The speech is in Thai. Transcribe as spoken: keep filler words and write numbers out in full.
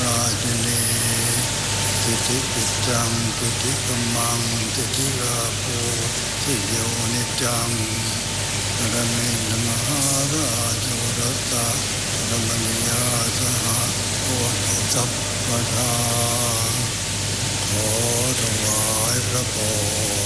ราชินีสิทธิปิจังปิติกมังสิทธิลาโภสิโยนิจังนรมินมหาราชวรตะนรมณียาสหโอสัพพทาขอถวายพระพร